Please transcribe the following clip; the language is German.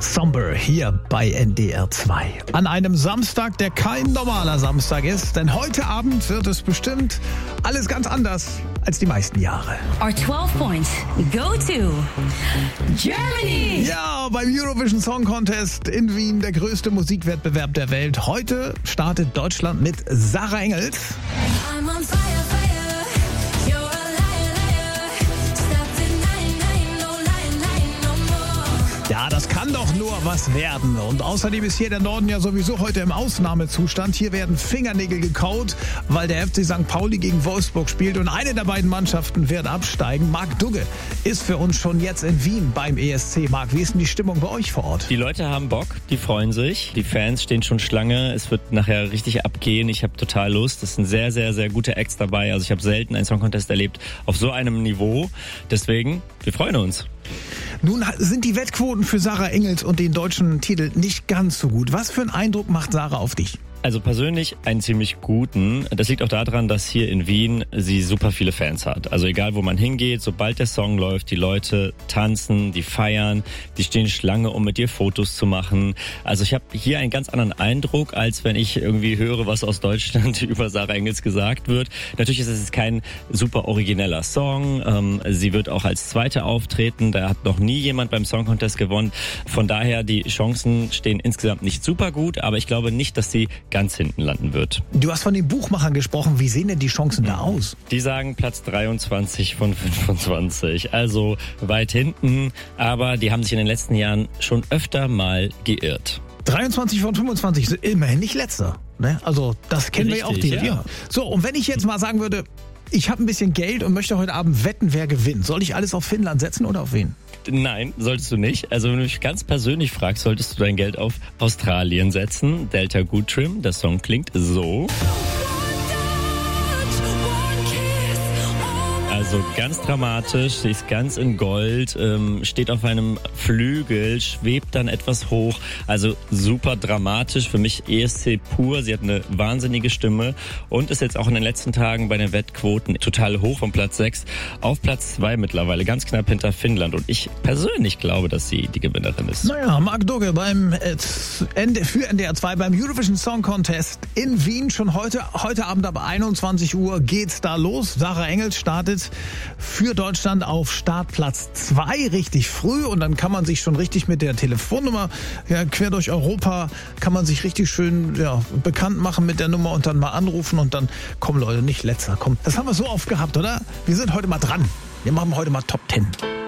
Somber hier bei NDR 2. An einem Samstag, der kein normaler Samstag ist, denn heute Abend wird es bestimmt alles ganz anders als die meisten Jahre. Our 12 points go to Germany. Ja, beim Eurovision Song Contest in Wien, der größte Musikwettbewerb der Welt. Heute startet Deutschland mit Sarah Engels. I'm on fire, fire. You're a liar, liar. Stop denying, lying, no lying, lying no more. Ja, das kann doch nur was werden. Und außerdem ist hier der Norden ja sowieso heute im Ausnahmezustand. Hier werden Fingernägel gekaut, weil der FC St. Pauli gegen Wolfsburg spielt und eine der beiden Mannschaften wird absteigen. Marc Dugge ist für uns schon jetzt in Wien beim ESC. Marc, wie ist denn die Stimmung bei euch vor Ort? Die Leute haben Bock, die freuen sich. Die Fans stehen schon Schlange. Es wird nachher richtig abgehen. Ich habe total Lust. Es sind sehr, sehr, sehr gute Acts dabei. Also ich habe selten einen Song Contest erlebt auf so einem Niveau. Deswegen, wir freuen uns. Nun sind die Wettquoten für Sarah Engels und den deutschen Titel nicht ganz so gut. Was für einen Eindruck macht Sarah auf dich? Also persönlich einen ziemlich guten. Das liegt auch daran, dass hier in Wien sie super viele Fans hat. Also egal, wo man hingeht, sobald der Song läuft, die Leute tanzen, die feiern, die stehen Schlange, um mit ihr Fotos zu machen. Also ich habe hier einen ganz anderen Eindruck, als wenn ich irgendwie höre, was aus Deutschland über Sarah Engels gesagt wird. Natürlich ist es kein super origineller Song. Sie wird auch als Zweite auftreten. Da hat noch nie jemand beim Song Contest gewonnen. Von daher, die Chancen stehen insgesamt nicht super gut, aber ich glaube nicht, dass sie ganz hinten landen wird. Du hast von den Buchmachern gesprochen. Wie sehen denn die Chancen da aus? Die sagen Platz 23 von 25. Also weit hinten. Aber die haben sich in den letzten Jahren schon öfter mal geirrt. 23 von 25 sind immerhin nicht letzter. Ne? Also das kennen wir ja auch direkt. Ja. So, und wenn ich jetzt mal sagen würde, ich habe ein bisschen Geld und möchte heute Abend wetten, wer gewinnt. Soll ich alles auf Finnland setzen oder auf wen? Nein, solltest du nicht. Also wenn du mich ganz persönlich fragst, solltest du dein Geld auf Australien setzen. Delta Good Trim, der Song klingt so. Also ganz dramatisch, sie ist ganz in Gold, steht auf einem Flügel, schwebt dann etwas hoch. Also super dramatisch, für mich ESC pur. Sie hat eine wahnsinnige Stimme und ist jetzt auch in den letzten Tagen bei den Wettquoten total hoch von Platz 6 auf Platz 2 mittlerweile, ganz knapp hinter Finnland. Und ich persönlich glaube, dass sie die Gewinnerin ist. Naja, Marc Dugge für NDR 2 beim Eurovision Song Contest in Wien. Schon heute Abend ab 21 Uhr geht's da los. Sarah Engels startet für Deutschland auf Startplatz 2 richtig früh und dann kann man sich schon richtig mit der Telefonnummer quer durch Europa, kann man sich richtig schön bekannt machen mit der Nummer und dann mal anrufen und dann kommen Leute nicht letzter. Komm, das haben wir so oft gehabt, oder? Wir sind heute mal dran. Wir machen heute mal Top 10.